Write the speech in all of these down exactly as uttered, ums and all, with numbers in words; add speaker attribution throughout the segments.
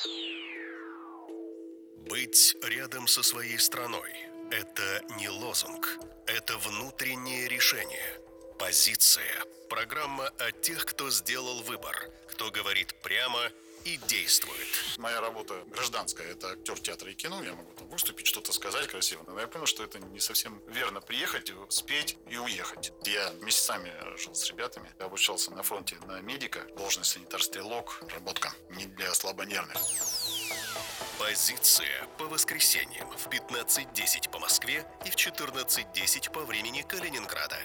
Speaker 1: Быть рядом со своей страной – это не лозунг, это внутреннее решение. Позиция. Программа о тех, кто сделал выбор, кто говорит прямо и действует.
Speaker 2: Моя работа гражданская, это актер театра и кино, я могу там выступить, что-то сказать красиво, но я понял, что это не совсем верно приехать, спеть и уехать. Я месяцами жил с ребятами, я обучался на фронте на медика, должность санитар-стрелок, работка не для слабонервных.
Speaker 1: Позиция по воскресеньям в пятнадцать десять по Москве и в четырнадцать десять по времени Калининграда.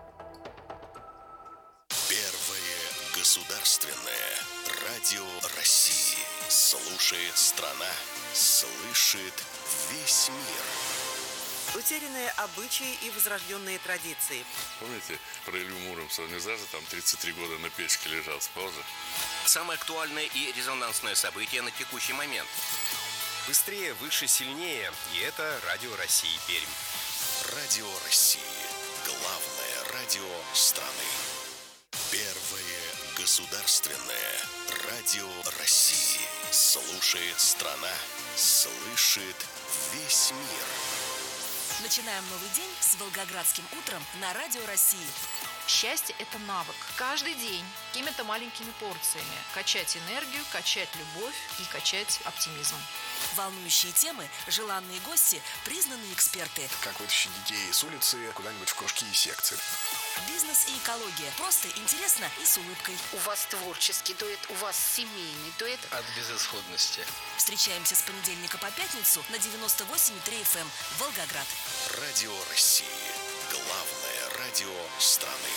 Speaker 1: Первое государственное радио России. Слушает страна, слышит весь мир.
Speaker 3: Утерянные обычаи и возрожденные традиции.
Speaker 4: Помните про Илью Муромца? Он не зажил, там тридцать три года на печке лежал, спал же.
Speaker 5: Самое актуальное и резонансное событие на текущий момент.
Speaker 6: Быстрее, выше, сильнее. И это Радио России Пермь.
Speaker 1: Радио России. Главное радио страны. Первое государственное радио России. Слушает страна, слышит весь мир.
Speaker 7: Начинаем новый день с Волгоградским утром на Радио России.
Speaker 8: Счастье – это навык. Каждый день какими-то маленькими порциями качать энергию, качать любовь и качать оптимизм.
Speaker 7: Волнующие темы, желанные гости, признанные эксперты.
Speaker 9: Как вытащить детей с улицы куда-нибудь в кружки и секции.
Speaker 7: Бизнес и экология. Просто интересно и с улыбкой.
Speaker 10: У вас творческий дуэт, у вас семейный дуэт.
Speaker 6: От безысходности.
Speaker 7: Встречаемся с понедельника по пятницу на девяносто восемь и три эф эм Волгоград.
Speaker 1: Радио России. Главное радио страны.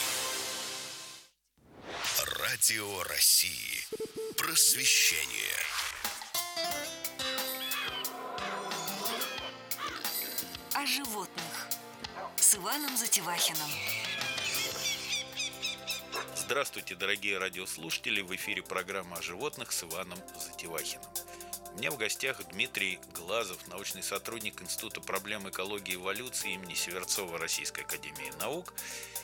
Speaker 1: Радио России. Просвещение.
Speaker 7: О животных с Иваном Затевахиным.
Speaker 11: Здравствуйте, дорогие радиослушатели! В эфире программа о животных с Иваном Затевахиным. У меня в гостях Дмитрий Глазов, научный сотрудник Института проблем экологии и эволюции имени Северцова Российской академии наук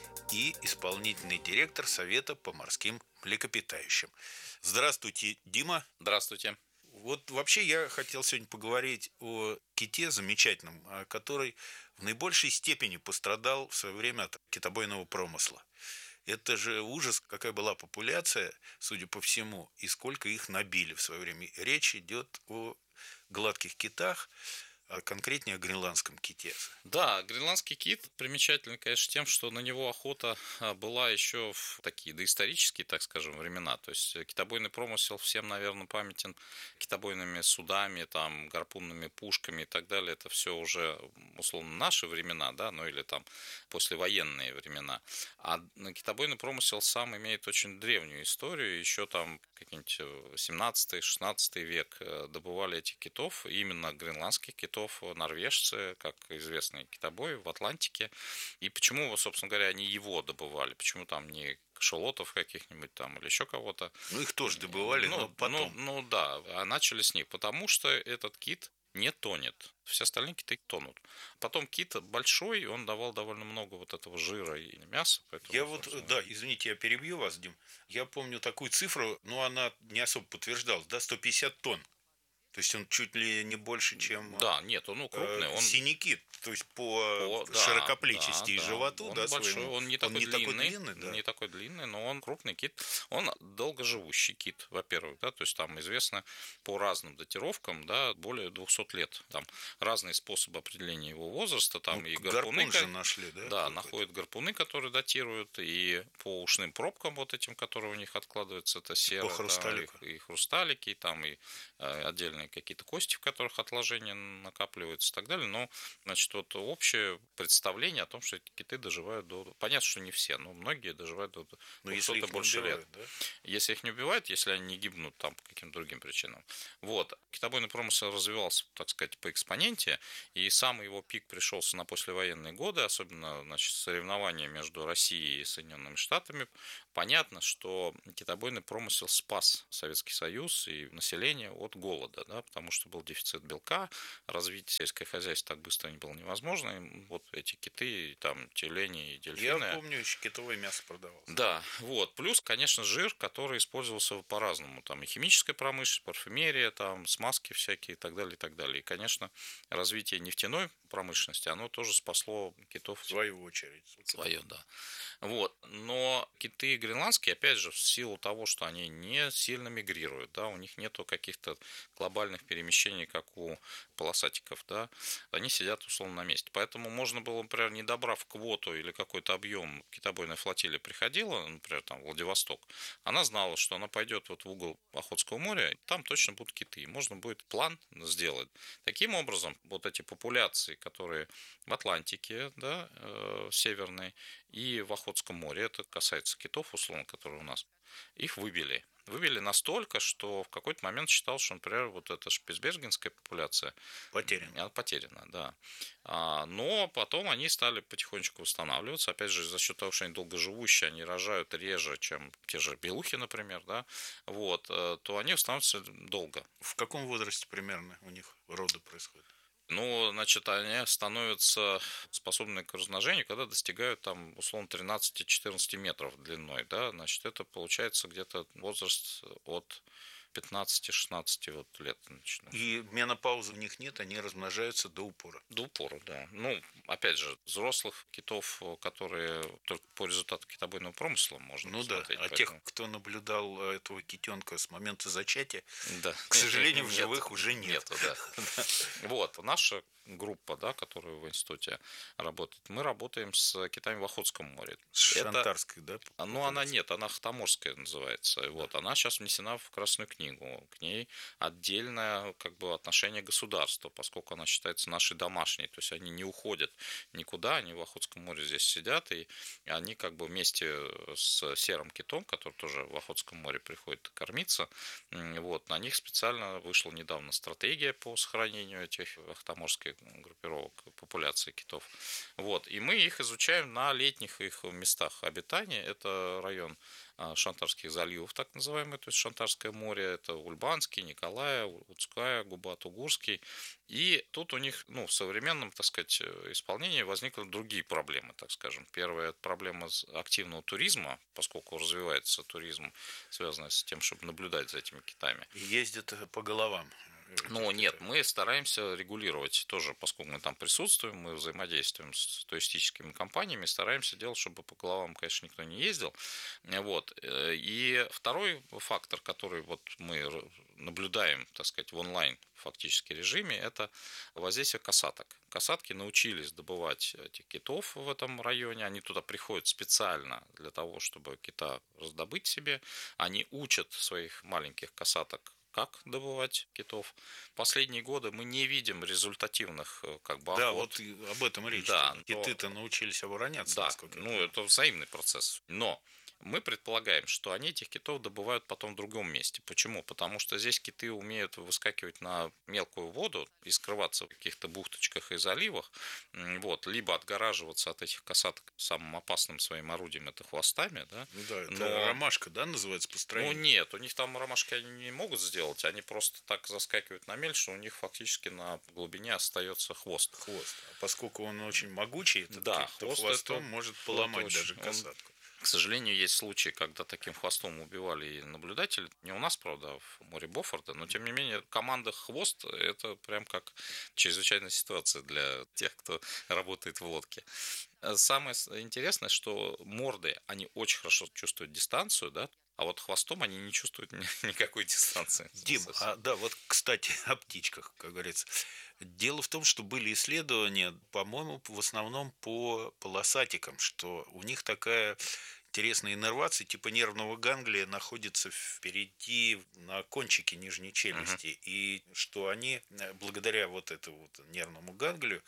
Speaker 11: и исполнительный директор Совета по морским млекопитающим. Здравствуйте, Дима.
Speaker 12: Здравствуйте.
Speaker 11: Вот вообще я хотел сегодня поговорить о ките замечательном, который в наибольшей степени пострадал в свое время от китобойного промысла. Это же ужас, какая была популяция, судя по всему, и сколько их набили в свое время. Речь идет о гладких китах, а конкретнее о гренландском ките.
Speaker 12: Да, гренландский кит примечательный, конечно, тем, что на него охота была еще в такие доисторические, так скажем, времена. То есть китобойный промысел всем, наверное, памятен китобойными судами, там, гарпунными пушками и так далее. Это все уже, условно, наши времена, да, ну или там послевоенные времена. А китобойный промысел сам имеет очень древнюю историю. Еще там какие-нибудь семнадцатый-шестнадцатый век добывали этих китов, именно гренландских китов, норвежцы, как известные китобои в Атлантике. И почему, собственно говоря, они его добывали? Почему там не кашалотов каких-нибудь там или еще кого-то?
Speaker 11: Ну, их тоже добывали,
Speaker 12: ну,
Speaker 11: но потом.
Speaker 12: Ну, ну да, а начали с них, потому что этот кит не тонет. Все остальные киты тонут. Потом кит большой, он давал довольно много вот этого жира и мяса. Поэтому,
Speaker 11: я вот, да, извините, я перебью вас, Дим. Я помню такую цифру, но она не особо подтверждалась, да, сто пятьдесят тонн. То есть он чуть ли не больше, чем
Speaker 12: да, нет, он ну, крупный,
Speaker 11: э,
Speaker 12: он
Speaker 11: синий кит, то есть по, по широкоплечести да, и животу,
Speaker 12: он
Speaker 11: да,
Speaker 12: большой,
Speaker 11: своему.
Speaker 12: Он не такой
Speaker 11: он не
Speaker 12: длинный,
Speaker 11: такой длинный, да.
Speaker 12: не такой длинный, но он крупный кит, он долгоживущий кит, во-первых, да, то есть там известно по разным датировкам, да, более двухсот лет, там разные способы определения его возраста, там ну, и гарпуны,
Speaker 11: гарпун же нашли, да,
Speaker 12: да, находят гарпуны, которые датируют, и по ушным пробкам вот этим, которые у них откладываются, это сера,
Speaker 11: по хрусталику.
Speaker 12: Там, и, и хрусталики, там и э, отдельные какие-то кости, в которых отложения накапливаются и так далее. Но, значит, вот общее представление о том, что эти киты доживают до... Понятно, что не все, но многие доживают до двухсот и больше лет. Да? Если их не убивают, если они не гибнут там по каким-то другим причинам. Вот. Китобойный промысел развивался, так сказать, по экспоненте, и самый его пик пришелся на послевоенные годы, особенно, значит, соревнования между Россией и Соединенными Штатами. Понятно, что китобойный промысел спас Советский Союз и население от голода, да, да, потому что был дефицит белка, развить сельское хозяйство так быстро не было невозможно. И вот эти киты, там, тюлени и дельфины.
Speaker 11: Я помню, еще китовое мясо продавалось.
Speaker 12: Да, вот. Плюс, конечно, жир, который использовался по-разному. Там и химическая промышленность, парфюмерия, там, смазки всякие и так далее, и так далее. И, конечно, развитие нефтяной промышленности, оно тоже спасло китов.
Speaker 11: В свою очередь.
Speaker 12: Свое, да. Вот. Но киты гренландские, опять же, в силу того, что они не сильно мигрируют, да, у них нету каких-то глобальных перемещений, как у полосатиков, да, они сидят условно на месте. Поэтому можно было, например, не добрав квоту или какой-то объем, китобойная флотилия приходила, например, там, в Владивосток, она знала, что она пойдет вот в угол Охотского моря, там точно будут киты. Можно будет план сделать. Таким образом, вот эти популяции, которые в Атлантике, да, э, северной, и в Охотском море, это касается китов, условно, которые у нас, их выбили. Выбили настолько, что в какой-то момент считал, что, например, вот эта шпицбергенская популяция
Speaker 11: потеряна.
Speaker 12: Она потеряна, да. А, но потом они стали потихонечку восстанавливаться. Опять же, за счет того, что они долгоживущие, они рожают реже, чем те же белухи, например, да, вот, то они восстанавливаются долго.
Speaker 11: В каком возрасте примерно у них роды происходят?
Speaker 12: Ну, значит, они становятся способны к размножению, когда достигают там, условно, тринадцать-четырнадцать метров длиной, да, значит, это получается где-то возраст от пятнадцати-шестнадцати вот лет начинают.
Speaker 11: И менопаузы у них нет, они размножаются до упора.
Speaker 12: До упора, да. Ну, опять же, взрослых китов, которые только по результату китобойного промысла можно
Speaker 11: Ну да, а
Speaker 12: поэтому...
Speaker 11: тех, кто наблюдал этого китенка с момента зачатия,
Speaker 12: да.
Speaker 11: к сожалению, в живых уже нет.
Speaker 12: Нету, да. Вот, наша группа, да, которая в институте работает, мы работаем с китами в Охотском море.
Speaker 11: С Шантарской, да?
Speaker 12: Ну, она нет, она Хтаморская называется. Вот, она сейчас внесена в Красную книгу. К ней отдельное как бы отношение государства, поскольку она считается нашей домашней. То есть они не уходят никуда, они в Охотском море здесь сидят, и они как бы вместе с серым китом, который тоже в Охотском море приходит кормиться, вот, на них специально вышла недавно стратегия по сохранению этих ахтаморских группировок популяции китов. Вот, и мы их изучаем на летних их местах обитания. Это район Шантарских заливов, так называемый, то есть Шантарское море, это Ульбанский, Николая, Удская, Губа-Тугурский. И тут у них, ну, в современном, так сказать, исполнении возникли другие проблемы, так скажем. Первая – это проблема активного туризма, поскольку развивается туризм, связанный с тем, чтобы наблюдать за этими китами.
Speaker 11: И ездят по головам.
Speaker 12: Ну, нет, мы стараемся регулировать тоже, поскольку мы там присутствуем, мы взаимодействуем с туристическими компаниями, стараемся делать, чтобы по головам, конечно, никто не ездил. Вот. И второй фактор, который вот мы наблюдаем, так сказать, в онлайн фактически режиме, это воздействие касаток. Касатки научились добывать этих китов в этом районе, они туда приходят специально для того, чтобы кита раздобыть себе, они учат своих маленьких касаток, как добывать китов. Последние годы мы не видим результативных как бы охот.
Speaker 11: Да, вот об этом речь.
Speaker 12: Да,
Speaker 11: киты-то научились обороняться.
Speaker 12: Да, ну это взаимный процесс. Но мы предполагаем, что они этих китов добывают потом в другом месте. Почему? Потому что здесь киты умеют выскакивать на мелкую воду и скрываться в каких-то бухточках и заливах, вот, либо отгораживаться от этих касаток самым опасным своим орудием, это хвостами. Да?
Speaker 11: Ну да, это
Speaker 12: Но...
Speaker 11: ромашка, да, называется по строению?
Speaker 12: Ну нет, у них там ромашки они не могут сделать, они просто так заскакивают на мель, что у них фактически на глубине остается хвост.
Speaker 11: Хвост. А поскольку он очень могучий, этот
Speaker 12: да,
Speaker 11: кит, то
Speaker 12: хвост
Speaker 11: хвостом
Speaker 12: это...
Speaker 11: может поломать
Speaker 12: он
Speaker 11: даже
Speaker 12: очень...
Speaker 11: касатку.
Speaker 12: К сожалению, есть случаи, когда таким хвостом убивали и наблюдателей. Не у нас, правда, а в море Боффорда, но тем не менее команда «Хвост» – это прям как чрезвычайная ситуация для тех, кто работает в лодке. Самое интересное, что морды, они очень хорошо чувствуют дистанцию, да, а вот хвостом они не чувствуют никакой дистанции.
Speaker 11: Дим, а, да, вот, кстати, о птичках, как говорится. Дело в том, что были исследования, по-моему, в основном по полосатикам, что у них такая интересная иннервация, типа нервного ганглия, находится впереди на кончике нижней челюсти. Uh-huh. И что они, благодаря вот этому вот нервному ганглию,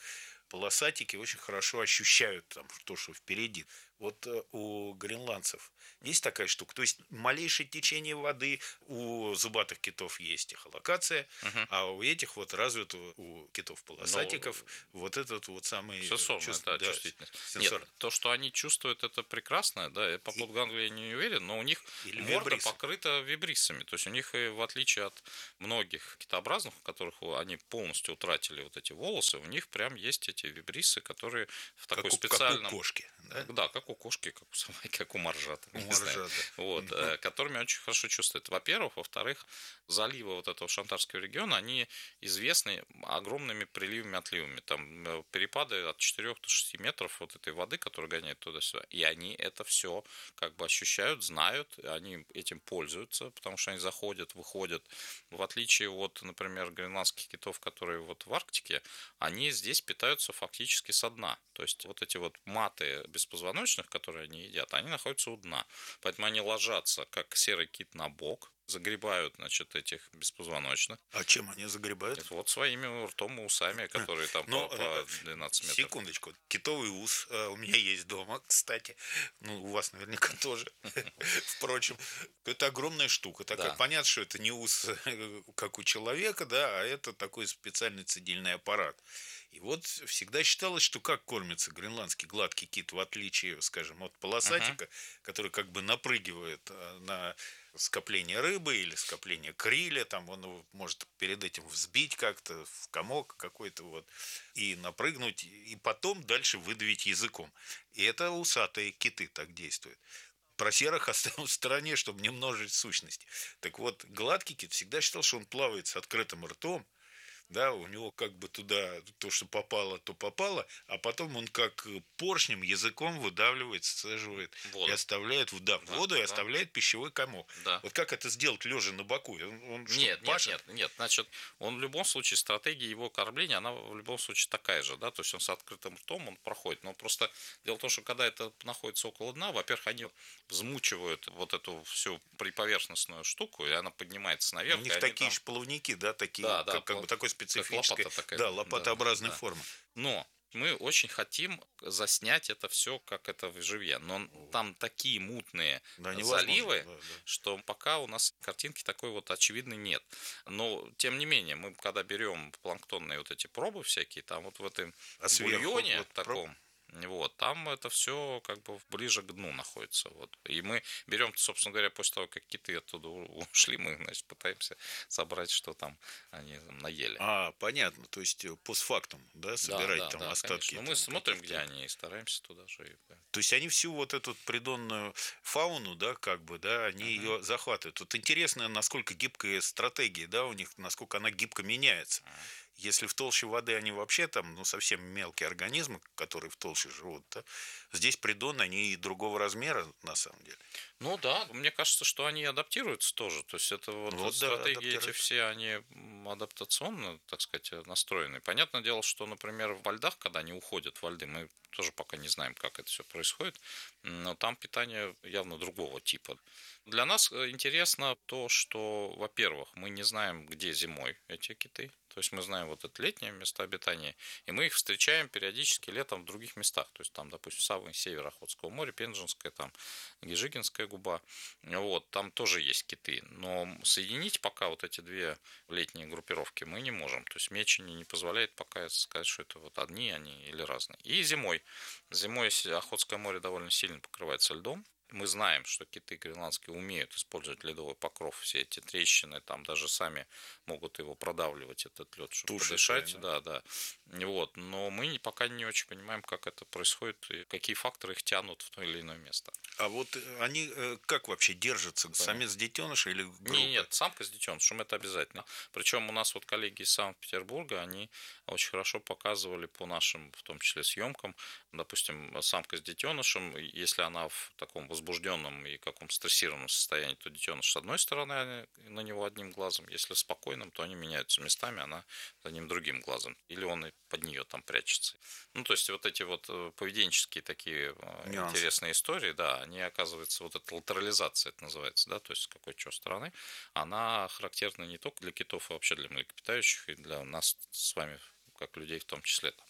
Speaker 11: полосатики очень хорошо ощущают там то, что впереди. Вот у гренландцев есть такая штука. То есть малейшее течение воды у зубатых китов есть эхолокация, uh-huh. а у этих вот развито у китов-полосатиков ну, вот этот вот самый...
Speaker 12: Сенсорная, чувств... да, да, чувствительность. Сенсор. Нет, то, что они чувствуют, это прекрасно, да, я по поводу ганглии не уверен, но у них Или морда вибрисы. покрыта вибрисами. То есть у них, в отличие от многих китообразных, у которых они полностью утратили вот эти волосы, у них прям есть эти вибрисы, которые в такой как специальном...
Speaker 11: Как у кошки. Да?
Speaker 12: да, как у кошки, как у собаки, как у моржа.
Speaker 11: У моржа, да.
Speaker 12: Вот, mm-hmm. которыми очень хорошо чувствуют. Во-первых. Во-вторых, заливы вот этого Шантарского региона, они известны огромными приливами, отливами. Там перепады от четырёх до шести метров вот этой воды, которая гоняет туда-сюда. И они это все как бы ощущают, знают, они этим пользуются, потому что они заходят, выходят. В отличие от, например, гренландских китов, которые вот в Арктике, они здесь питаются фактически со дна. То есть вот эти вот маты беспозвоночных, которые они едят, они находятся у дна. Поэтому они ложатся, как серый кит, на бок, загребают, значит, этих беспозвоночных.
Speaker 11: А чем они загребают?
Speaker 12: Вот своими ртом и усами, которые там
Speaker 11: Но,
Speaker 12: по, по двенадцать метров.
Speaker 11: Секундочку. Китовый ус у меня есть дома, кстати. Ну, у вас наверняка тоже. Впрочем, это огромная штука. Такая. Понятно, что это не ус, как у человека, да, а это такой специальный цедильный аппарат. И вот всегда считалось, что как кормится гренландский гладкий кит, в отличие, скажем, от полосатика, uh-huh. который как бы напрыгивает на скопление рыбы или скопление криля, там он может перед этим взбить как-то в комок какой-то вот и напрыгнуть, и потом дальше выдавить языком. И это усатые киты так действуют. Про серых оставим в стороне, чтобы не множить сущности. Так вот, гладкий кит всегда считал, что он плавает с открытым ртом, да, у него как бы туда то, что попало, то попало, а потом он как поршнем, языком выдавливает, сцеживает воду. И оставляет да, да, воду да. и оставляет пищевой комок. Да. Вот как это сделать лежа на боку? Он, он
Speaker 12: нет, нет, нет, нет. Значит, он в любом случае, стратегия его кормления, она в любом случае такая же, да, то есть он с открытым ртом, он проходит. Но просто дело в том, что когда это находится около дна, во-первых, они взмучивают вот эту всю приповерхностную штуку, и она поднимается наверх.
Speaker 11: У них такие там... же плавники, да, такие,
Speaker 12: да, да,
Speaker 11: как, как бы такой специфической, лопата такая, да, лопатообразной
Speaker 12: да,
Speaker 11: формы.
Speaker 12: Но мы очень хотим заснять это все, как это в живье. Но там такие мутные да, заливы, да, да. что пока у нас картинки такой вот очевидной нет. Но, тем не менее, мы когда берем планктонные вот эти пробы всякие, там вот в этом а бульоне вот таком, проб... Вот, там это все как бы ближе к дну находится. Вот. И мы берем, собственно говоря, после того, как киты оттуда ушли, мы, значит, пытаемся собрать, что там они там наели.
Speaker 11: А, понятно. То есть постфактум, да, собирать да, да, там да, остатки.
Speaker 12: Ну, мы смотрим, где они, и стараемся туда же.
Speaker 11: То есть они всю вот эту придонную фауну, да, как бы, да, они uh-huh. ее захватывают. Вот интересно, насколько гибкая стратегия, да, у них, насколько она гибко меняется. Uh-huh. Если в толще воды они вообще там, ну, совсем мелкие организмы, которые в толще живут, да, здесь придон, они и другого размера, на самом деле.
Speaker 12: Ну да, мне кажется, что они адаптируются тоже. То есть это вот, вот стратегии да, эти все, они адаптационно, так сказать, настроены. Понятное дело, что, например, во льдах, когда они уходят во льды, мы тоже пока не знаем, как это все происходит, но там питание явно другого типа. Для нас интересно то, что, во-первых, мы не знаем, где зимой эти киты. То есть мы знаем вот это летнее место обитания, и мы их встречаем периодически летом в других местах. То есть там, допустим, самый север Охотского моря, Пенджинская, там Гижигинская губа. Вот, там тоже есть киты. Но соединить пока вот эти две летние группировки мы не можем. То есть Мечени не позволяет пока сказать, что это вот одни они или разные. И зимой. Зимой Охотское море довольно сильно покрывается льдом. Мы знаем, что киты гренландские умеют использовать ледовый покров, все эти трещины, там даже сами могут его продавливать, этот лед, чтобы Туши, подышать. Да, да. Вот. Но мы пока не очень понимаем, как это происходит и какие факторы их тянут в то или иное место.
Speaker 11: А вот они как вообще держатся? Понятно. Самец детеныша или группа?
Speaker 12: Нет, нет, самка с детенышем, это обязательно. Причем у нас вот коллеги из Санкт-Петербурга, они очень хорошо показывали по нашим, в том числе, съемкам, допустим, самка с детенышем, если она в таком возбужденном и каком стрессированном состоянии, то детеныш с одной стороны на него одним глазом, если спокойным, то они меняются местами, она за ним другим глазом, или он и под нее там прячется. Ну, то есть вот эти вот поведенческие такие Нюансы. Интересные истории, да, они, оказывается, вот эта латерализация это называется, да, то есть с какой чего стороны, она характерна не только для китов, а вообще для млекопитающих и для нас с вами, как людей в том числе. Там.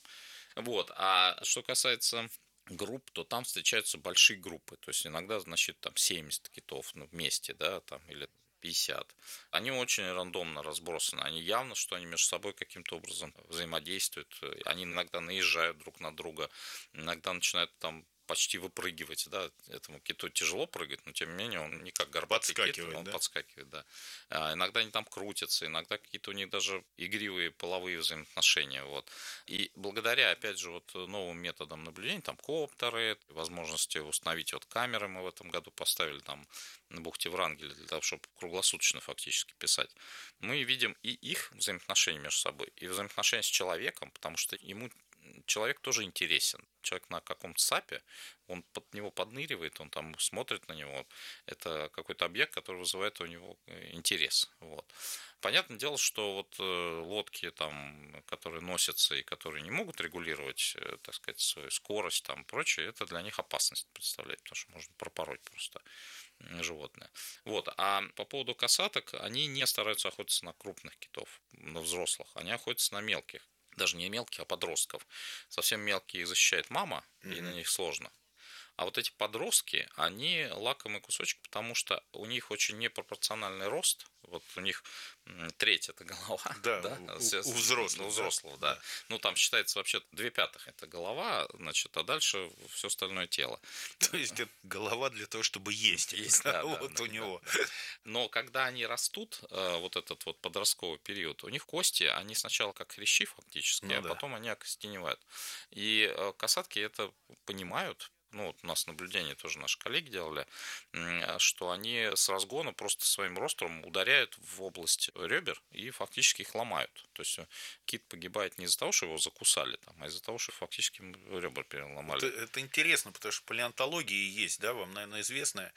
Speaker 12: Вот. А что касается групп, то там встречаются большие группы. То есть иногда, значит, там семьдесят китов ну, вместе, да, там, или пятьдесят. Они очень рандомно разбросаны. Они явно, что они между собой каким-то образом взаимодействуют. Они иногда наезжают друг на друга, иногда начинают там почти выпрыгивать, да, этому киту тяжело прыгать, но тем не менее он не как горбатый кит, он да? подскакивает, да. А иногда они там крутятся, иногда какие-то у них даже игривые половые взаимоотношения, вот. И благодаря, опять же, вот новым методам наблюдения, там коптеры, возможности установить вот камеры мы в этом году поставили там на бухте Врангеля для того, чтобы круглосуточно фактически писать, мы видим и их взаимоотношения между собой, и взаимоотношения с человеком, потому что ему человек тоже интересен. Человек на каком-то сапе, он под него подныривает, он там смотрит на него. Это какой-то объект, который вызывает у него интерес. Вот. Понятное дело, что вот лодки, там, которые носятся и которые не могут регулировать, так сказать, свою скорость, там, прочее, это для них опасность представляет, потому что можно пропороть просто животное. Вот. А по поводу касаток, они не стараются охотиться на крупных китов, на взрослых, они охотятся на мелких. Даже не мелких, а подростков. Совсем мелкие защищает мама, mm-hmm. и на них сложно. А вот эти подростки, они лакомый кусочек, потому что у них очень непропорциональный рост. Вот у них треть это голова.
Speaker 11: Да,
Speaker 12: да?
Speaker 11: У, у взрослого.
Speaker 12: У взрослого, да. да. Ну, там считается вообще две пятых это голова, значит, а дальше все остальное тело.
Speaker 11: То есть это голова для того, чтобы есть.
Speaker 12: Есть, да,
Speaker 11: вот
Speaker 12: да,
Speaker 11: у
Speaker 12: да,
Speaker 11: него.
Speaker 12: Да. Но когда они растут, вот этот вот подростковый период, у них кости, они сначала как хрящи фактически, ну, а да. потом они окостеневают. И касатки это понимают. Ну, вот у нас наблюдение тоже наши коллеги делали, что они с разгона просто своим ростром ударяют в область ребер и фактически их ломают. То есть кит погибает не из-за того, что его закусали, там, а из-за того, что фактически ребра переломали.
Speaker 11: Это, это интересно, потому что палеонтология есть, да, вам, наверное, известная.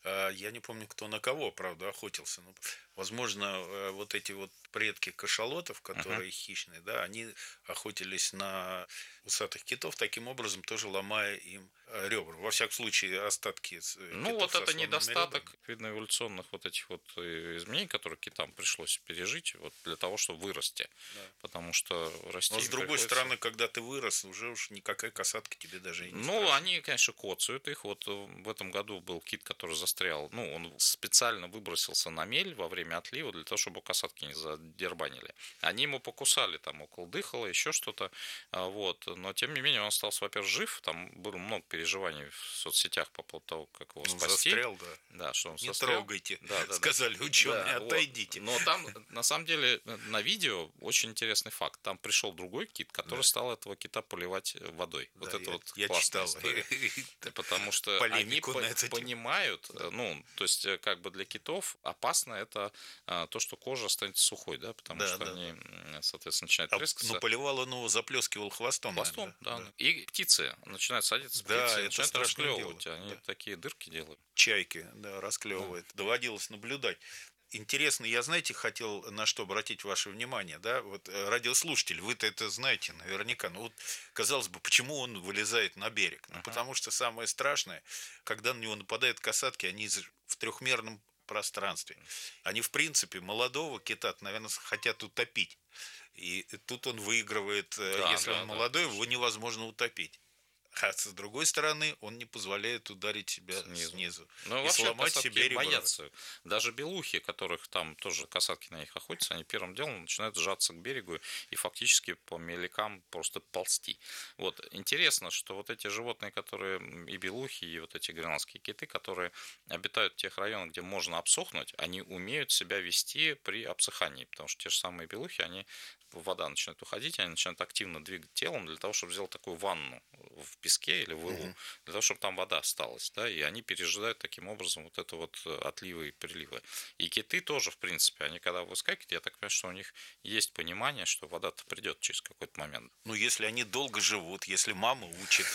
Speaker 11: Я не помню, кто на кого, правда, охотился. Но, возможно, вот эти вот предки кашалотов, которые uh-huh. хищные, да, они охотились на усатых китов, таким образом тоже ломая им ребра. Во всяком случае, остатки
Speaker 12: Ну, вот это недостаток, ребрами. Видно, эволюционных вот этих вот изменений, которые китам пришлось пережить вот для того, чтобы вырасти. Да. Потому что расти
Speaker 11: Но, с другой
Speaker 12: приходится...
Speaker 11: стороны, когда ты вырос, уже уж никакая касатка тебе даже и не
Speaker 12: Ну,
Speaker 11: страшна.
Speaker 12: они, конечно, коцают их. Вот в этом году был кит, который застрял. Ну, он специально выбросился на мель во время отлива для того, чтобы касатки не задербанили. Они ему покусали там около дыхала, еще что-то. Вот. Но, тем не менее, он остался, во-первых, жив. Там было много переживаний в соцсетях по поводу того, как его
Speaker 11: он
Speaker 12: спасти.
Speaker 11: Застрял, да.
Speaker 12: Да, что он
Speaker 11: не
Speaker 12: застрял.
Speaker 11: трогайте,
Speaker 12: да, да,
Speaker 11: сказали
Speaker 12: да.
Speaker 11: ученые,
Speaker 12: да,
Speaker 11: отойдите.
Speaker 12: Вот. Но там, на самом деле, на видео очень интересный факт. Там пришел другой кит, который да. стал этого кита поливать водой. Да, вот это
Speaker 11: я,
Speaker 12: вот
Speaker 11: я
Speaker 12: классная
Speaker 11: читал.
Speaker 12: история. Потому что они понимают, ну, то есть, как бы для китов опасно это то, что кожа останется сухой, да, потому
Speaker 11: да,
Speaker 12: что
Speaker 11: да,
Speaker 12: они,
Speaker 11: да.
Speaker 12: соответственно, начинают
Speaker 11: а,
Speaker 12: трескаться.
Speaker 11: Ну, поливал он его, заплескивал хвостом.
Speaker 12: Хвостом,
Speaker 11: наверное,
Speaker 12: да. да. И птицы начинают садиться,
Speaker 11: да,
Speaker 12: птицы, начинают расклевывать.
Speaker 11: Дело.
Speaker 12: Они
Speaker 11: да.
Speaker 12: такие дырки делают.
Speaker 11: Чайки, да, расклевывают. Да. Доводилось наблюдать. Интересно, я, знаете, хотел на что обратить ваше внимание, да, вот радиослушатель, вы-то это знаете наверняка, ну вот, казалось бы, почему он вылезает на берег? Ну, uh-huh. потому что самое страшное, когда на него нападают касатки, они в трехмерном пространстве. Они, в принципе, молодого кита, наверное, хотят утопить. И тут он выигрывает, да, если да, он молодой, да, его невозможно утопить. А с другой стороны, он не позволяет ударить себя снизу, снизу
Speaker 12: ну,
Speaker 11: и сломать себе ребра.
Speaker 12: Боятся. Даже белухи, которых там тоже касатки на них охотятся, они первым делом начинают сжаться к берегу и фактически по мелякам просто ползти. Вот. Интересно, что вот эти животные, которые и белухи, и вот эти гренландские киты, которые обитают в тех районах, где можно обсохнуть, они умеют себя вести при обсыхании, потому что те же самые белухи, они вода начинает уходить, они начинают активно двигать телом для того, чтобы сделать такую ванну в песке или в илу, uh-huh. для того, чтобы там вода осталась, да, и они пережидают таким образом вот это вот отливы и приливы. И киты тоже, в принципе, они когда выскакивают, я так понимаю, что у них есть понимание, что вода-то придет через какой-то момент.
Speaker 11: Ну, если они долго живут, если мама учит.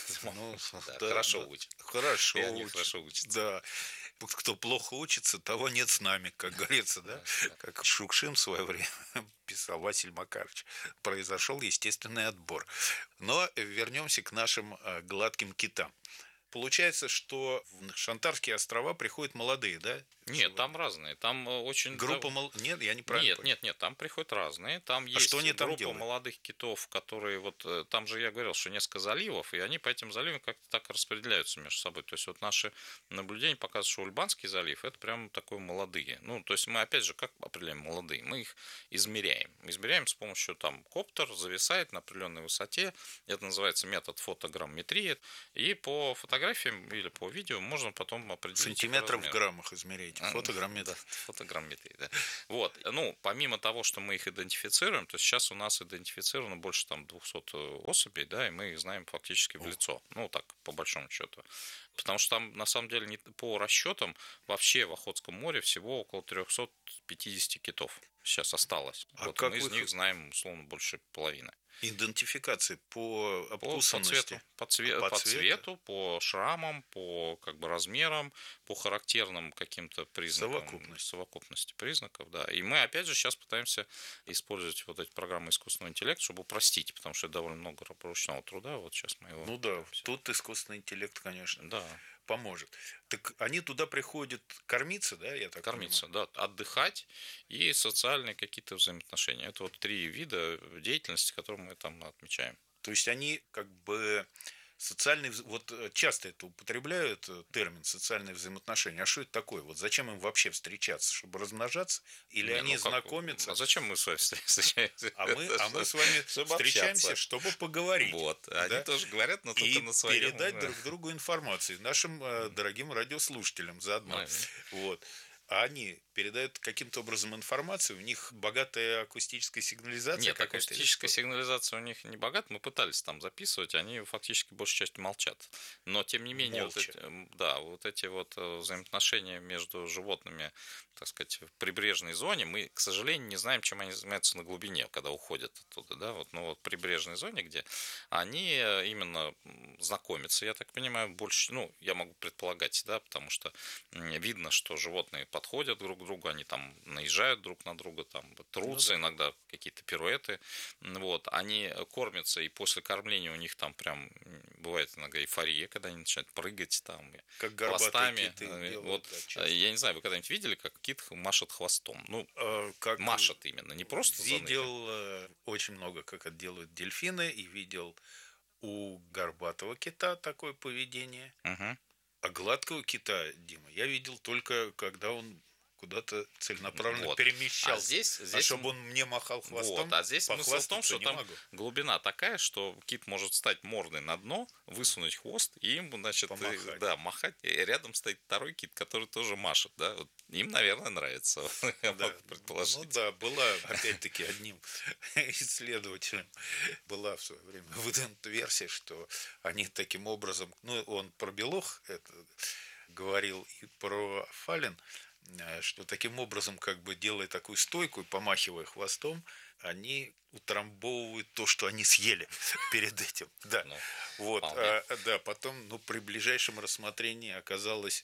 Speaker 12: Хорошо учит.
Speaker 11: Хорошо
Speaker 12: учит.
Speaker 11: Да. Кто плохо учится, того нет с нами, как говорится, да? Как Шукшин в свое время писал, Василий Макарович, произошел естественный отбор. Но вернемся к нашим гладким китам. получается, что в Шантарские острова приходят молодые, да?
Speaker 12: Нет, там разные. Там очень...
Speaker 11: Группа мол... Нет, я неправильно
Speaker 12: Нет,
Speaker 11: понял.
Speaker 12: нет, нет, там приходят разные. Там
Speaker 11: а
Speaker 12: есть
Speaker 11: что они там
Speaker 12: группа
Speaker 11: делают?
Speaker 12: молодых китов, которые вот... Там же я говорил, что несколько заливов, и они по этим заливам как-то так распределяются между собой. То есть вот наши наблюдения показывают, что Ульбанский залив — это прям такой молодые. Ну, то есть мы, опять же, как определяем молодые? Мы их измеряем. Измеряем с помощью, там, коптер зависает на определенной высоте. Это называется метод фотограмметрии. И по фотографиям или по видео можно потом определить...
Speaker 11: Сантиметров в граммах измеряете. Фотограмметрия.
Speaker 12: Да, фотограмметрия, да. Вот. Ну, помимо того, что мы их идентифицируем, то сейчас у нас идентифицировано больше там двухсот особей, да, и мы их знаем фактически в лицо. Ну, так, по большому счету. Потому что там, на самом деле, не, по расчетам, вообще в Охотском море всего около триста пятьдесят китов сейчас осталось.
Speaker 11: А
Speaker 12: вот
Speaker 11: как
Speaker 12: мы из
Speaker 11: вы...
Speaker 12: них знаем, условно, больше половины.
Speaker 11: Идентификации по обкусанности?
Speaker 12: По, по, цвету, по, по цвету, по шрамам, по как бы размерам, по характерным каким-то признакам.
Speaker 11: Совокупность.
Speaker 12: Совокупности признаков, да. И мы, опять же, сейчас пытаемся использовать вот эти программы искусственного интеллекта, чтобы упростить, потому что это довольно много ручного труда. Вот сейчас мы его...
Speaker 11: Ну да, тут искусственный интеллект, конечно,
Speaker 12: да.
Speaker 11: поможет. Так они туда приходят кормиться, да, я так
Speaker 12: Кормиться,
Speaker 11: понимаю?
Speaker 12: да, отдыхать и социальные какие-то взаимоотношения. Это вот три вида деятельности, которые мы там отмечаем.
Speaker 11: То есть они как бы социальные... Вот часто это употребляют термин социальные взаимоотношения. А что это такое? Вот зачем им вообще встречаться? Чтобы размножаться? Или
Speaker 12: Не,
Speaker 11: они
Speaker 12: ну как...
Speaker 11: знакомятся?
Speaker 12: А зачем мы с вами встречаемся?
Speaker 11: А мы, а мы с вами встречаемся, чтобы поговорить.
Speaker 12: Вот.
Speaker 11: Да?
Speaker 12: Они тоже говорят, но только
Speaker 11: и
Speaker 12: на своем...
Speaker 11: И передать друг другу информацию. Нашим э, дорогим радиослушателям заодно.
Speaker 12: Mm-hmm.
Speaker 11: Вот. А они передают каким-то образом информацию, у них богатая акустическая сигнализация.
Speaker 12: Нет, акустическая сигнализация у них не богата. Мы пытались там записывать, они фактически большей частью молчат. Но, тем не менее, вот эти, да, вот эти вот взаимоотношения между животными, так сказать, в прибрежной зоне, мы, к сожалению, не знаем, чем они занимаются на глубине, когда уходят оттуда. Да? Вот, ну, вот в прибрежной зоне, где они именно знакомятся, я так понимаю, больше, ну, я могу предполагать, да, потому что видно, что животные подходят друг к другу, они там наезжают друг на друга, там трутся, ну, да. Иногда какие-то пируэты. Вот. Они кормятся, и после кормления у них там прям бывает иногда эйфория, когда они начинают прыгать там
Speaker 11: как
Speaker 12: хвостами.
Speaker 11: Делают,
Speaker 12: вот,
Speaker 11: да,
Speaker 12: я не знаю, вы когда-нибудь видели, как кит машет хвостом? Ну,
Speaker 11: а, как
Speaker 12: машет именно, не просто
Speaker 11: видел заныли. Очень много, как это делают дельфины, и видел у горбатого кита такое поведение.
Speaker 12: Угу.
Speaker 11: А гладкого кита, Дима, я видел только, когда он куда-то целенаправленно
Speaker 12: вот.
Speaker 11: перемещался.
Speaker 12: А, здесь, здесь...
Speaker 11: а чтобы он мне махал хвостом,
Speaker 12: вот. А здесь смысл в том, что там
Speaker 11: могу.
Speaker 12: глубина такая, что кит может встать мордой на дно, высунуть хвост, и им, значит,
Speaker 11: помахать.
Speaker 12: Да, махать. И рядом стоит второй кит, который тоже машет. Да? Вот им, наверное, нравится. Я
Speaker 11: да.
Speaker 12: могу предположить.
Speaker 11: Ну да, была, опять-таки, одним исследователем была в свое время выдвинута версия, что они таким образом, ну, он про белух это говорил и про фален, что таким образом, как бы делая такую стойку и помахивая хвостом, они утрамбовывают то, что они съели перед этим. Да. Ну, вот. А, да, потом, ну, при ближайшем рассмотрении оказалось,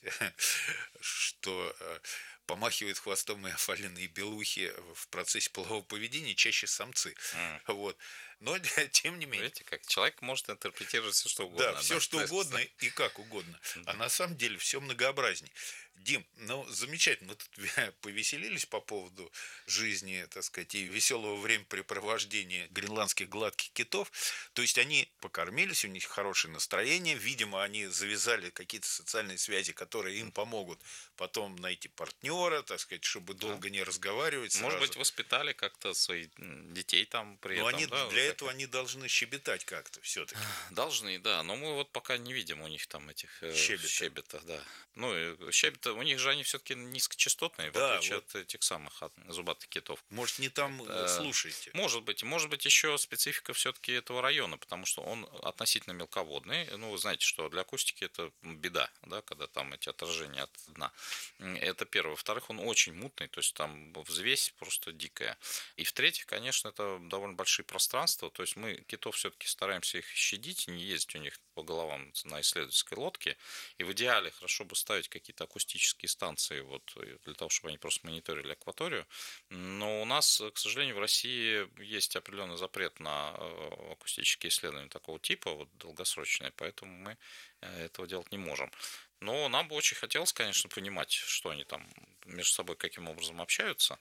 Speaker 11: что помахивают хвостом и фалиные белухи в процессе полового поведения чаще самцы. Mm. Вот. Но, тем не менее...
Speaker 12: Видите, как человек может интерпретировать все, что угодно.
Speaker 11: Да, все, что угодно и как угодно. А на самом деле все многообразней. Дим, ну, замечательно. Мы тут повеселились по поводу жизни, так сказать, и веселого времяпрепровождения гренландских гладких китов. То есть они покормились, у них хорошее настроение. Видимо, они завязали какие-то социальные связи, которые им помогут потом найти партнера, так сказать, чтобы долго не разговаривать.
Speaker 12: Может
Speaker 11: сразу.
Speaker 12: быть, воспитали как-то своих детей там при
Speaker 11: Но
Speaker 12: этом.
Speaker 11: Они,
Speaker 12: да,
Speaker 11: для
Speaker 12: вот
Speaker 11: этого они должны щебетать как-то все-таки.
Speaker 12: Должны, да. Но мы вот пока не видим у них там этих
Speaker 11: щебета,
Speaker 12: щебета да. Ну, щебета, у них же они все-таки низкочастотные,
Speaker 11: да,
Speaker 12: в отличие
Speaker 11: вот.
Speaker 12: от этих самых от зубатых китов.
Speaker 11: Может, не там
Speaker 12: э,
Speaker 11: слушаете?
Speaker 12: Может быть. Может быть, еще специфика все-таки этого района, потому что он относительно мелководный. Ну, вы знаете, что для акустики это беда, да, когда там эти отражения от дна. Это первое. Во-вторых, он очень мутный, то есть там взвесь просто дикая. И в-третьих, конечно, это довольно большие пространства, то есть мы китов все-таки стараемся их щадить, не ездить у них по головам на исследовательской лодке. И в идеале хорошо бы ставить какие-то акустические акустические станции, вот, для того, чтобы они просто мониторили акваторию. Но у нас, к сожалению, в России есть определенный запрет на акустические исследования такого типа, вот, долгосрочные, поэтому мы этого делать не можем. Но нам бы очень хотелось, конечно, понимать, что они там между собой каким образом общаются.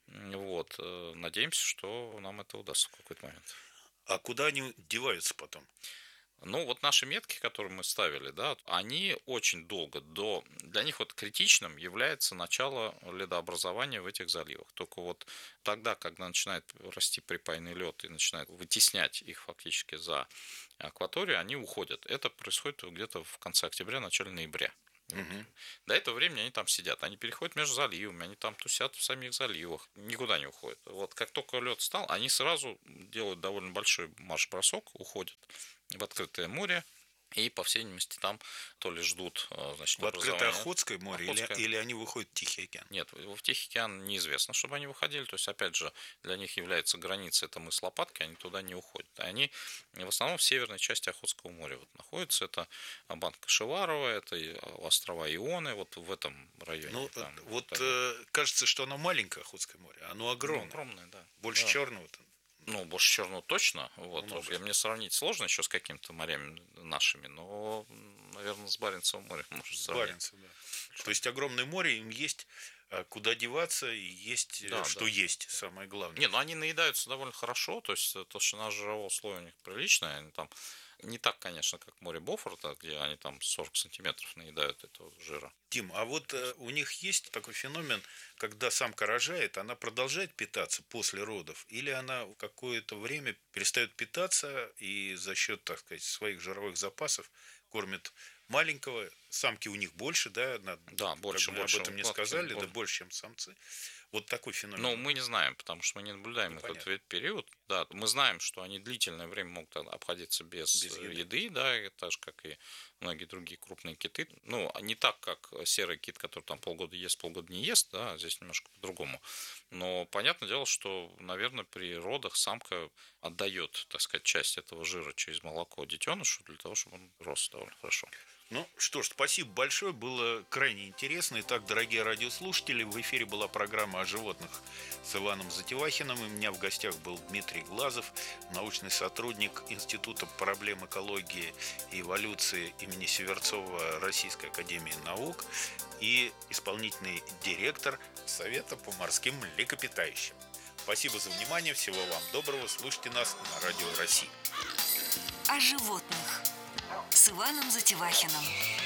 Speaker 12: Вот. Надеемся, что нам это удастся в какой-то момент.
Speaker 11: А куда они деваются потом?
Speaker 12: Ну, вот наши метки, которые мы ставили, да, они очень долго до... Для них вот критичным является начало ледообразования в этих заливах. Только вот тогда, когда начинает расти припайный лед и начинает вытеснять их фактически за акваторию, они уходят. Это происходит где-то в конце октября, начале ноября. Угу. До этого времени они там сидят, они переходят между заливами, они там тусят в самих заливах, никуда не уходят. Вот как только лед стал, они сразу делают довольно большой марш-бросок, уходят в открытое море. И, по всей видимости, там то ли ждут, значит,
Speaker 11: в открытое Охотское море Охотское. Или, или они выходят в Тихий океан?
Speaker 12: Нет, в Тихий океан неизвестно, чтобы они выходили. То есть, опять же, для них является граница, это мыс Лопатки, они туда не уходят. Они в основном в северной части Охотского моря вот находятся. Это Банка Шеварова, это острова Ионы, вот в этом районе.
Speaker 11: Ну,
Speaker 12: там,
Speaker 11: вот там. Кажется, что оно маленькое Охотское море, оно огромное.
Speaker 12: Ну, огромное, да.
Speaker 11: Больше
Speaker 12: да.
Speaker 11: черного-то.
Speaker 12: Ну, больше черного точно. Вот. Ну, мне сравнить сложно еще с какими-то морями нашими, но, наверное, с Баренцевым морем можно сравнить.
Speaker 11: Баренцев, да. То есть огромное море, им есть куда деваться, и есть да, что да. есть, самое главное.
Speaker 12: Не, ну они наедаются довольно хорошо, то есть толщина жирового слоя у них приличная, они там не так, конечно, как море Бофорта, где они там сорок сантиметров наедают этого жира.
Speaker 11: Тим, а вот э, у них есть такой феномен, когда самка рожает, она продолжает питаться после родов, или она какое-то время перестает питаться и за счет, так сказать, своих жировых запасов кормит маленького, самки у них больше, да? На,
Speaker 12: да, больше, больше.
Speaker 11: Об этом не сказали, да, больше, чем самцы. Вот такой феномен.
Speaker 12: Ну, мы не знаем, потому что мы не наблюдаем ну, этот понятно. период. Да, мы знаем, что они длительное время могут обходиться без, без еды. еды, да, так же, как и многие другие крупные киты. Ну, не так, как серый кит, который там полгода ест, полгода не ест, да, здесь немножко по-другому. Но понятное дело, что, наверное, при родах самка отдает, так сказать, часть этого жира через молоко детенышу для того, чтобы он рос довольно хорошо.
Speaker 11: Ну что ж, спасибо большое, было крайне интересно. Итак, дорогие радиослушатели, в эфире была программа о животных с Иваном Затевахиным. И у меня в гостях был Дмитрий Глазов, научный сотрудник Института проблем экологии и эволюции имени Северцова Российской академии наук и исполнительный директор Совета по морским млекопитающим. Спасибо за внимание, всего вам доброго, слушайте нас на Радио России.
Speaker 7: О животных с Иваном Затевахиным.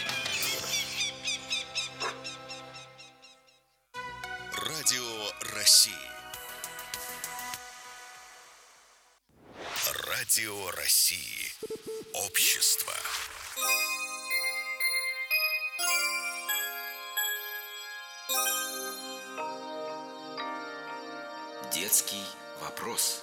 Speaker 1: Радио России. Радио России. Общество.
Speaker 6: Детский вопрос.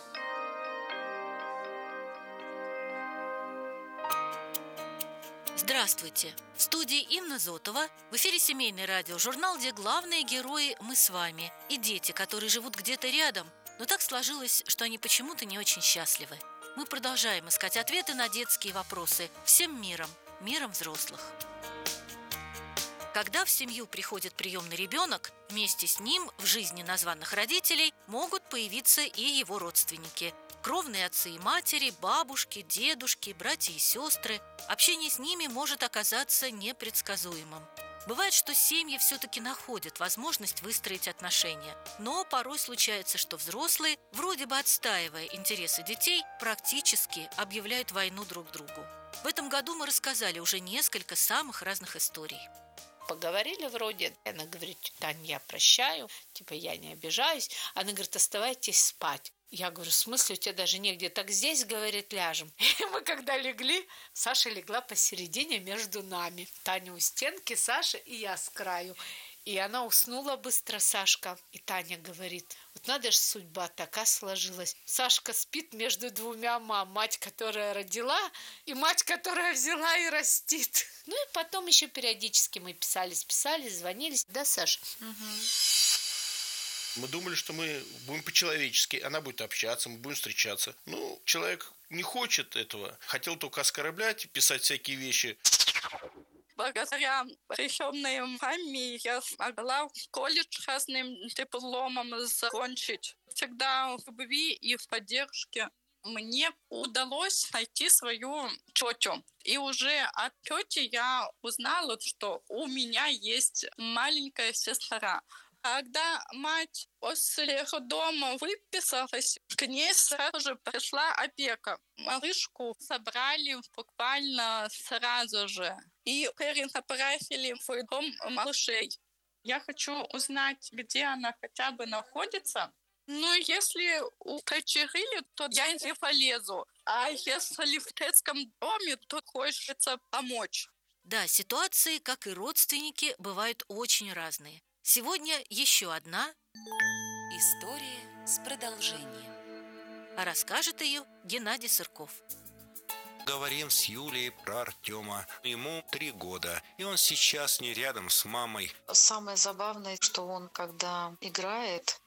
Speaker 13: Здравствуйте! В студии Инна Зотова. В эфире семейный радиожурнал, где главные герои мы с вами и дети, которые живут где-то рядом, но так сложилось, что они почему-то не очень счастливы. Мы продолжаем искать ответы на детские вопросы всем миром, миром взрослых. Когда в семью приходит приемный ребенок, вместе с ним в жизни названных родителей могут появиться и его родственники. Кровные отцы и матери, бабушки, дедушки, братья и сестры. Общение с ними может оказаться непредсказуемым. Бывает, что семьи все-таки находят возможность выстроить отношения. Но порой случается, что взрослые, вроде бы отстаивая интересы детей, практически объявляют войну друг другу. В этом году мы рассказали уже несколько самых разных историй.
Speaker 10: Поговорили вроде, она говорит: Таня, я прощаю, типа я не обижаюсь. Она говорит: оставайтесь спать. Я говорю: в смысле, у тебя даже негде? Так здесь, говорит, ляжем. И мы когда легли, Саша легла посередине между нами. Таня у стенки, Саша и я с краю. И она уснула быстро, Сашка. И Таня говорит: вот надо же, судьба такая сложилась. Сашка спит между двумя мам. Мать, которая родила, и мать, которая взяла и растит. Ну и потом еще периодически мы писались, писались, звонились. Да, Саша? Угу.
Speaker 14: Мы думали, что мы будем по-человечески, она будет общаться, мы будем встречаться. Ну, человек не хочет этого. Хотел только оскорблять, писать всякие вещи.
Speaker 15: благодаря приемной маме я смогла колледж разным дипломом закончить. Всегда в любви и в поддержке мне удалось найти свою тетю. И уже от тети я узнала, что у меня есть маленькая сестра. Когда мать после роддома выписалась, к ней сразу же пришла опека. Малышку собрали буквально сразу же и перенаправили в дом малышей. Я хочу узнать, где она хотя бы находится. Ну, если укочерили, то я не полезу. А если в детском доме, то хочется помочь.
Speaker 13: Да, ситуации, как и родственники, бывают очень разные. Сегодня еще одна
Speaker 7: история с продолжением.
Speaker 13: А расскажет ее Геннадий Сырков.
Speaker 16: Говорим с Юлией про Артема. Ему три года, и он сейчас не рядом с мамой.
Speaker 17: Самое забавное, что он, когда играет,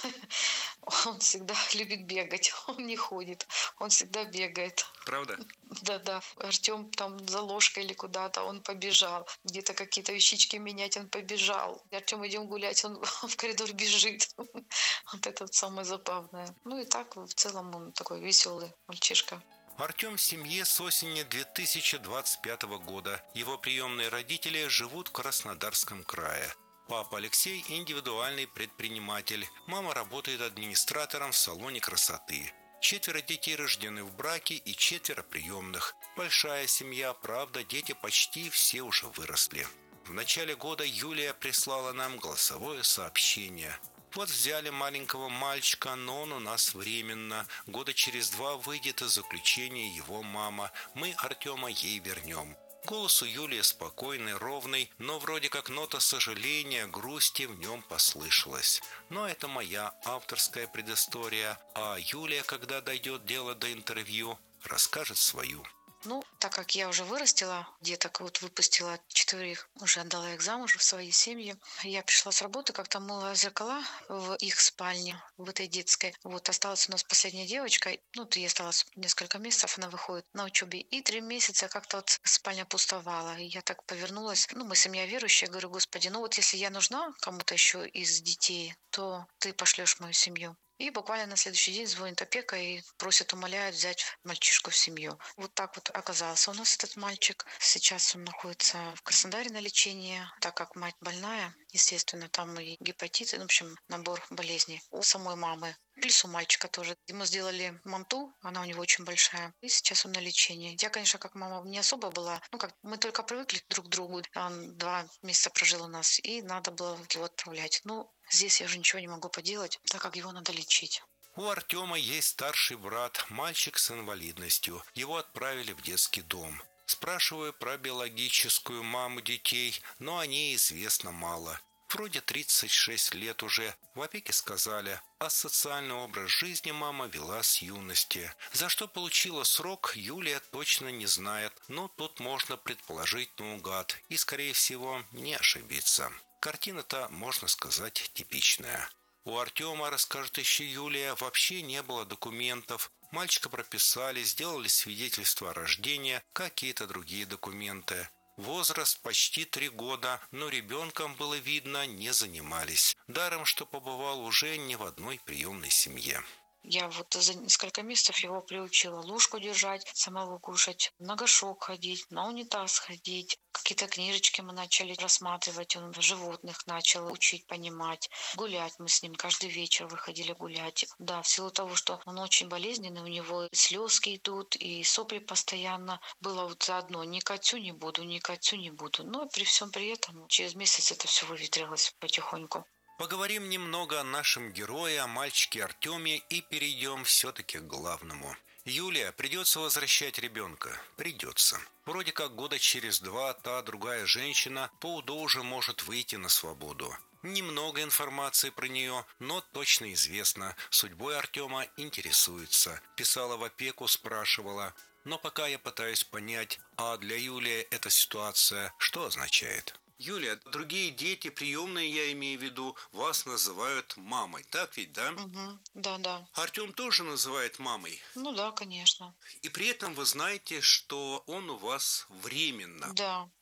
Speaker 17: он всегда любит бегать. Он не ходит, он всегда бегает.
Speaker 16: Правда?
Speaker 17: Да-да. Артем там за ложкой или куда-то, он побежал. Где-то какие-то вещички менять, он побежал. Артем, идем гулять, он в коридор бежит. Вот это самое забавное. Ну и так, в целом, он такой веселый мальчишка.
Speaker 16: Артем в семье с осени две тысячи двадцать пятого года. Его приемные родители живут в Краснодарском крае. Папа Алексей – индивидуальный предприниматель. Мама работает администратором в салоне красоты. Четверо детей рождены в браке и четверо приемных. Большая семья, правда, дети почти все уже выросли. В начале года Юлия прислала нам голосовое сообщение. Вот взяли маленького мальчика, но он у нас временно. Года через два выйдет из заключения его мама. Мы Артема ей вернем. Голос у Юлии спокойный, ровный, но вроде как нота сожаления, грусти в нем послышалась. Но это моя авторская предыстория, а Юлия, когда дойдет дело до интервью, расскажет свою.
Speaker 17: Ну, так как я уже вырастила деток, вот выпустила четверых, уже отдала их замуж в своей семье, я пришла с работы, как-то мыла зеркала в их спальне, в этой детской. Вот осталась у нас последняя девочка, ну, ей осталось несколько месяцев, она выходит на учебе, и три месяца как-то вот спальня пустовала. И я так повернулась, ну, мы семья верующая, говорю, Господи, ну вот если я нужна кому-то еще из детей, то ты пошлешь мою семью. И буквально на следующий день звонит опека и просит, умоляет взять мальчишку в семью. Вот так вот оказался у нас этот мальчик. Сейчас он находится в Краснодаре на лечении, так как мать больная. Естественно, там и гепатит, в общем, набор болезней у самой мамы. Плюс у мальчика тоже. Ему сделали манту, она у него очень большая. И сейчас он на лечении. Я, конечно, как мама не особо была. Ну, как мы только привыкли друг к другу. Он два месяца прожил у нас, и надо было его отправлять. Ну, здесь я уже ничего не могу поделать, так как его надо лечить.
Speaker 16: У Артема есть старший брат, мальчик с инвалидностью. Его отправили в детский дом. Спрашиваю про биологическую маму детей, но о ней известно мало. Вроде тридцать шесть лет уже. В опеке сказали, а социальный образ жизни мама вела с юности. За что получила срок, Юлия точно не знает, но тут можно предположить наугад и, скорее всего, не ошибиться. Картина-то, можно сказать, типичная. У Артема, расскажет еще Юлия, вообще не было документов. Мальчика прописали, сделали свидетельство о рождении, какие-то другие документы. Возраст почти три года, но ребенком, было видно, не занимались. Даром, что побывал уже не в одной приемной семье.
Speaker 17: Я вот за несколько месяцев его приучила ложку держать, самого кушать, на горшок ходить, на унитаз ходить. Какие-то книжечки мы начали рассматривать, он животных начал учить, понимать. Гулять мы с ним каждый вечер выходили гулять. Да, в силу того, что он очень болезненный, у него слезки идут и сопли постоянно. Было вот заодно, ни к отцу не буду, ни к отцу не буду. Но при всем при этом через месяц это все выветрилось потихоньку.
Speaker 16: Поговорим немного о нашем герое, о мальчике Артеме, и перейдем все-таки к главному. Юлия, придется возвращать ребенка. Придется. Вроде как года через два та другая женщина по УДО уже может выйти на свободу. Немного информации про нее, но точно известно. Судьбой Артема интересуется. Писала в опеку, спрашивала. Но пока я пытаюсь понять, а для Юлии эта ситуация что означает? Юлия, другие дети, приемные, я имею в виду, вас называют мамой, так ведь, да?
Speaker 17: Угу. Да, да.
Speaker 16: Артем тоже называет мамой?
Speaker 17: Ну да, конечно.
Speaker 16: И при этом вы знаете, что он у вас временно.
Speaker 17: Да,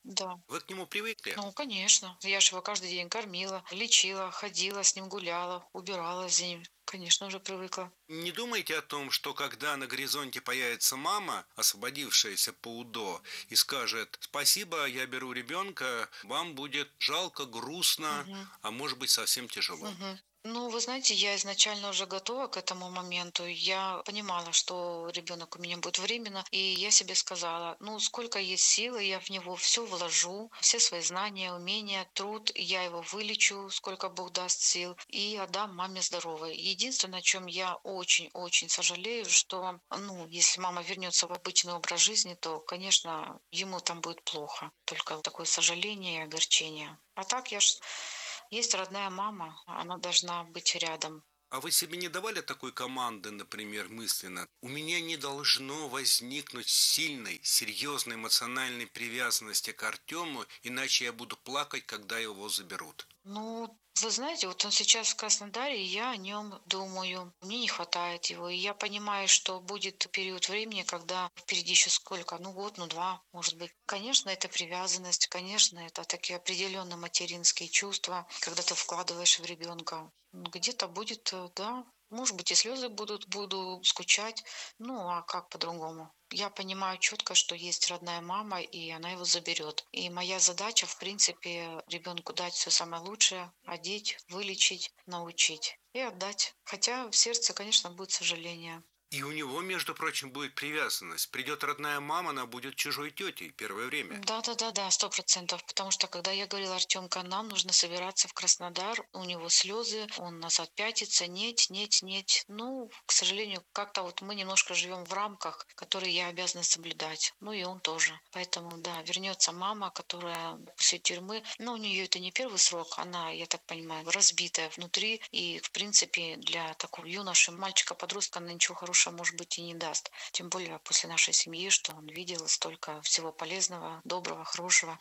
Speaker 17: Да.
Speaker 16: Вы к нему привыкли?
Speaker 17: Ну, конечно. Я же его каждый день кормила, лечила, ходила, с ним гуляла, убирала за ним. Конечно, уже привыкла.
Speaker 16: Не думайте о том, что когда на горизонте появится мама, освободившаяся по УДО, и скажет: спасибо, я беру ребенка, вам будет жалко, грустно,
Speaker 17: Угу.
Speaker 16: а может быть совсем тяжело.
Speaker 17: Угу. Ну, вы знаете, я изначально уже готова к этому моменту. Я понимала, что ребенок у меня будет временно, и я себе сказала: ну, сколько есть силы, я в него все вложу, все свои знания, умения, труд, я его вылечу, сколько Бог даст сил, и отдам маме здоровой. Единственное, о чем я очень-очень сожалею, что, ну, если мама вернется в обычный образ жизни, то, конечно, ему там будет плохо. Только такое сожаление и огорчение. А так я ж... Есть родная мама, она должна быть рядом.
Speaker 16: А вы себе не давали такой команды, например, мысленно? У меня не должно возникнуть сильной, серьезной эмоциональной привязанности к Артему, иначе я буду плакать, когда его заберут.
Speaker 17: Ну, вы знаете, вот он сейчас в Краснодаре, и я о нем думаю. Мне не хватает его. И я понимаю, что будет период времени, когда впереди еще сколько, ну год, ну два, может быть. Конечно, это привязанность, конечно, это такие определенные материнские чувства, когда ты вкладываешь в ребенка. Где-то будет, да, может быть, и слезы будут, буду скучать. Ну, а как по-другому? Я понимаю четко, что есть родная мама, и она его заберет. И моя задача, в принципе, ребенку дать все самое лучшее, одеть, вылечить, научить и отдать. Хотя в сердце, конечно, будет сожаление.
Speaker 16: И у него, между прочим, будет привязанность. Придет родная мама, она будет чужой тетей первое время.
Speaker 17: Да, да, да, да, сто процентов. Потому что когда я говорила: Артемка, нам нужно собираться в Краснодар, у него слезы, он назад пятится, нет, нет, нет. Ну, к сожалению, как-то вот мы немножко живем в рамках, которые я обязана соблюдать. Ну и он тоже. Поэтому, да, вернется мама, которая после тюрьмы, но у нее это не первый срок, она, я так понимаю, разбитая внутри. И, в принципе, для такого юноши, мальчика-подростка, она ничего хорошего, может быть, и не даст. Тем более после нашей семьи, что он видел столько всего полезного, доброго, хорошего.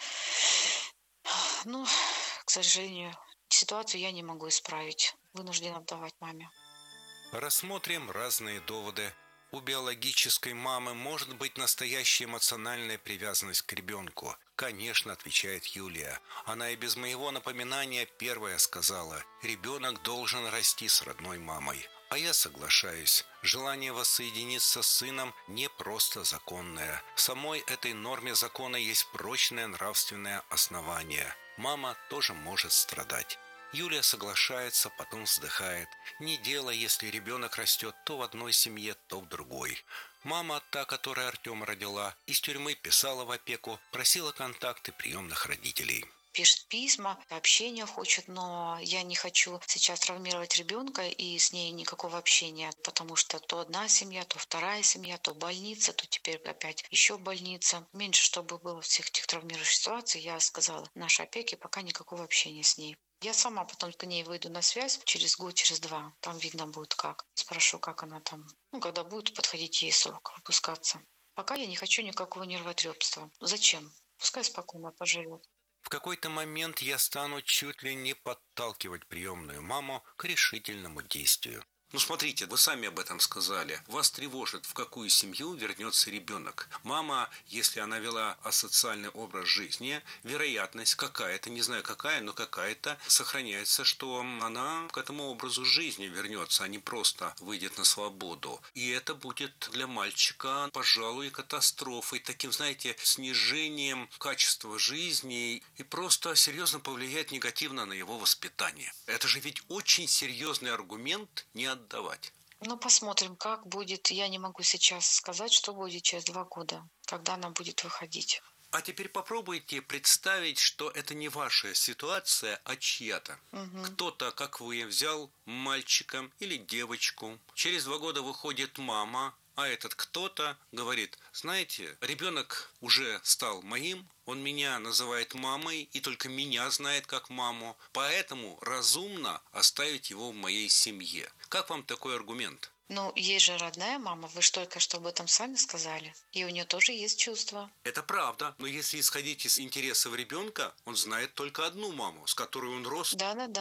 Speaker 17: Ну, к сожалению, ситуацию я не могу исправить. Вынуждена отдавать маме.
Speaker 16: Рассмотрим разные доводы. У биологической мамы может быть настоящая эмоциональная привязанность к ребенку. Конечно, отвечает Юлия. Она и без моего напоминания первая сказала: ребенок должен расти с родной мамой. А я соглашаюсь. Желание воссоединиться с сыном не просто законное. В самой этой норме закона есть прочное нравственное основание. Мама тоже может страдать. Юлия соглашается, потом вздыхает. Не дело, если ребенок растет то в одной семье, то в другой. Мама, та, которая Артема родила, из тюрьмы писала в опеку, просила контакты приемных родителей.
Speaker 17: Пишет письма, общения хочет, но я не хочу сейчас травмировать ребенка и с ней никакого общения, потому что то одна семья, то вторая семья, то больница, то теперь опять еще больница. Меньше, чтобы было всех этих травмирующих ситуаций, я сказала нашей опеке пока никакого общения с ней. Я сама потом к ней выйду на связь через год, через два. Там видно будет как. Спрошу, как она там. Ну, когда будет подходить ей срок выпускаться. Пока я не хочу никакого нервотрепства. Зачем? Пускай спокойно поживет.
Speaker 16: В какой-то момент я стану чуть ли не подталкивать приемную маму к решительному действию. Ну, смотрите, вы сами об этом сказали. Вас тревожит, в какую семью вернется ребенок. Мама, если она вела асоциальный образ жизни, вероятность какая-то, не знаю какая, но какая-то, сохраняется, что она к этому образу жизни вернется, а не просто выйдет на свободу. И это будет для мальчика, пожалуй, катастрофой, таким, знаете, снижением качества жизни и просто серьезно повлияет негативно на его воспитание. Это же ведь очень серьезный аргумент не отдавать. Давать.
Speaker 17: Ну, посмотрим, как будет. Я не могу сейчас сказать, что будет через два года, когда она будет выходить.
Speaker 16: А теперь попробуйте представить, что это не ваша ситуация, а чья-то. Угу. Кто-то, как вы, взял мальчика или девочку. Через два года выходит мама, а этот кто-то говорит: знаете, ребенок уже стал моим, он меня называет мамой и только меня знает как маму, поэтому разумно оставить его в моей семье. Как вам такой аргумент?
Speaker 17: Ну, есть же родная мама, вы же только что об этом сами сказали. И у нее тоже есть чувства.
Speaker 16: Это правда, но если исходить из интересов ребенка, он знает только одну маму, с которой он рос.
Speaker 17: Да-да-да.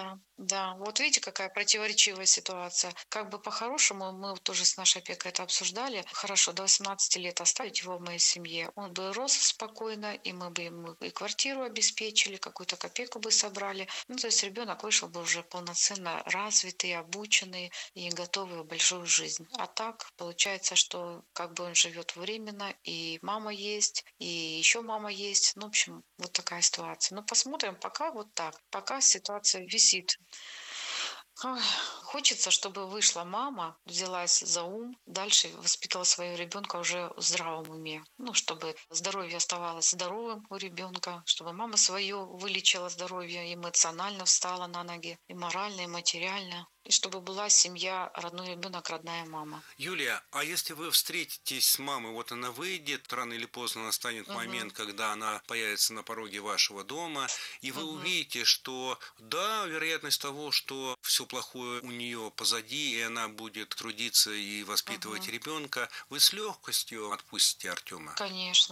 Speaker 17: Да, вот видите, какая противоречивая ситуация. Как бы по-хорошему, мы вот тоже с нашей опекой это обсуждали. Хорошо, до восемнадцати лет оставить его в моей семье. Он бы рос спокойно, и мы бы ему и квартиру обеспечили, какую-то копейку бы собрали. Ну, то есть ребенок вышел бы уже полноценно развитый, обученный и готовый в большую жизнь. А так получается, что как бы он живет временно, и мама есть, и еще мама есть. Ну, в общем, вот такая ситуация. Ну, посмотрим, пока вот так. Пока ситуация висит. Ой, хочется, чтобы вышла мама, взялась за ум, дальше воспитала своего ребенка уже в здравом уме. Ну, чтобы здоровье оставалось здоровым у ребенка, чтобы мама свое вылечила здоровье, эмоционально встала на ноги, и морально, и материально. И чтобы была семья, родной ребенок, родная мама.
Speaker 16: Юлия, а если вы встретитесь с мамой, вот она выйдет, рано или поздно настанет
Speaker 17: Мгм.
Speaker 16: момент, когда она появится на пороге вашего дома, и вы
Speaker 17: Мгм.
Speaker 16: увидите, что да, вероятность того, что все плохое у нее позади, и она будет трудиться и воспитывать
Speaker 17: Мгм.
Speaker 16: ребенка, вы с легкостью отпустите Артема?
Speaker 17: Конечно.